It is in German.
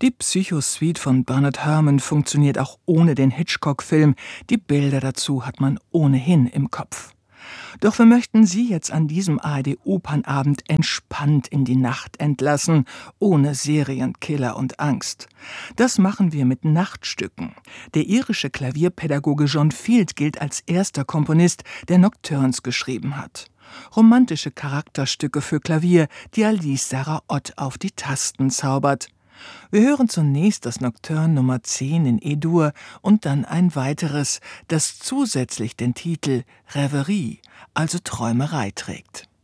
Die Psychosuite von Bernard Herrmann funktioniert auch ohne den Hitchcock-Film. Die Bilder dazu hat man ohnehin im Kopf. Doch wir möchten Sie jetzt an diesem ARD-Opernabend entspannt in die Nacht entlassen, ohne Serienkiller und Angst. Das machen wir mit Nachtstücken. Der irische Klavierpädagoge John Field gilt als erster Komponist, der Nocturnes geschrieben hat. Romantische Charakterstücke für Klavier, die Alice Sarah Ott auf die Tasten zaubert. Wir hören zunächst das Nocturne Nummer 10 in E-Dur und dann ein weiteres, das zusätzlich den Titel Reverie, also Träumerei trägt.